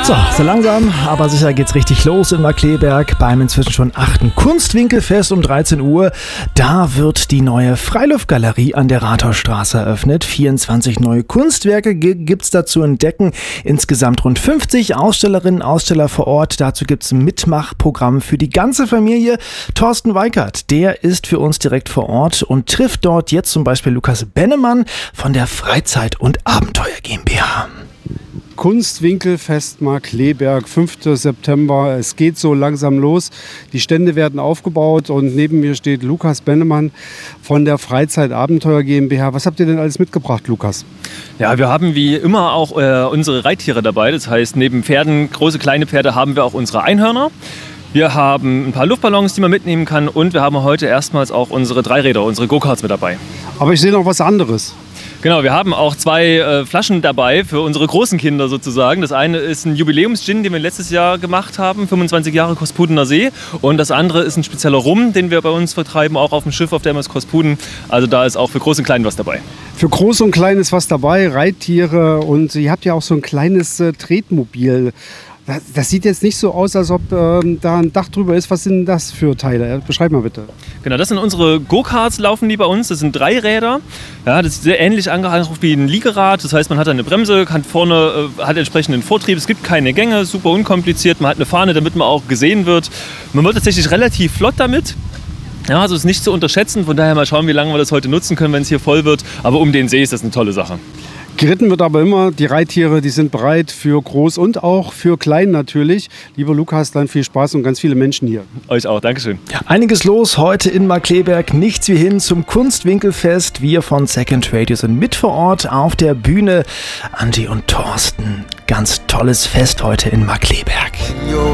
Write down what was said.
So langsam, aber sicher geht's richtig los in Markkleeberg beim inzwischen schon 8. Kunstwinkelfest um 13 Uhr. Da wird die neue Freiluftgalerie an der Rathausstraße eröffnet. 24 neue Kunstwerke gibt's da zu entdecken. Insgesamt rund 50 Ausstellerinnen und Aussteller vor Ort. Dazu gibt's ein Mitmachprogramm für die ganze Familie. Thorsten Weikert, der ist für uns direkt vor Ort und trifft dort jetzt zum Beispiel Lukas Bennemann von der Freizeit- und Abenteuer GmbH. Kunstwinkelfest Markkleeberg, 5. September. Es geht so langsam los. Die Stände werden aufgebaut und neben mir steht Lukas Bennemann von der Freizeit Abenteuer GmbH. Was habt ihr denn alles mitgebracht, Lukas? Ja, wir haben wie immer auch unsere Reittiere dabei. Das heißt, neben Pferden, große, kleine Pferde, haben wir auch unsere Einhörner. Wir haben ein paar Luftballons, die man mitnehmen kann. Und wir haben heute erstmals auch unsere Dreiräder, unsere Go-Karts mit dabei. Aber ich sehe noch was anderes. Genau, wir haben auch 2 Flaschen dabei für unsere großen Kinder sozusagen. Das eine ist ein Jubiläums-Gin, den wir letztes Jahr gemacht haben, 25 Jahre Kospudener See. Und das andere ist ein spezieller Rum, den wir bei uns vertreiben, auch auf dem Schiff auf der MS Kospuden. Also da ist auch für Groß und Klein was dabei. Für Groß und Klein ist was dabei, Reittiere, und ihr habt ja auch so ein kleines Tretmobil. Das sieht jetzt nicht so aus, als ob da ein Dach drüber ist. Was sind das für Teile? Beschreib mal bitte. Genau, das sind unsere Go-Karts, laufen die bei uns. Das sind 3 Räder. Ja, das ist sehr ähnlich angehaucht wie ein Liegerad. Das heißt, man hat eine Bremse, kann vorne, hat entsprechenden Vortrieb. Es gibt keine Gänge, super unkompliziert. Man hat eine Fahne, damit man auch gesehen wird. Man wird tatsächlich relativ flott damit. Ja, also ist nicht zu unterschätzen. Von daher mal schauen, wie lange wir das heute nutzen können, wenn es hier voll wird. Aber um den See ist das eine tolle Sache. Geritten wird aber immer, die Reittiere, die sind bereit für groß und auch für klein natürlich. Lieber Lukas, dann viel Spaß und ganz viele Menschen hier. Euch auch, Dankeschön. Ja, einiges los heute in Markkleeberg, nichts wie hin zum Kunstwinkelfest. Wir von Second Radio sind mit vor Ort auf der Bühne. Andi und Thorsten, ganz tolles Fest heute in Markkleeberg.